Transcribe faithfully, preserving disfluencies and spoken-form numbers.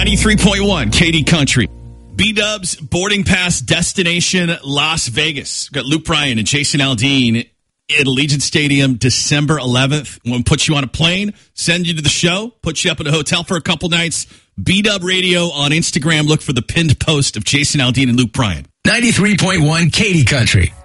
ninety-three point one Katy Country. B-Dubs boarding pass destination Las Vegas. We've got Luke Bryan and Jason Aldean at Allegiant Stadium December eleventh. We'll put you on a plane, send you to the show, put you up in a hotel for a couple nights. B-Dub Radio on Instagram. Look for the pinned post of Jason Aldean and Luke Bryan. ninety-three point one Katy Country.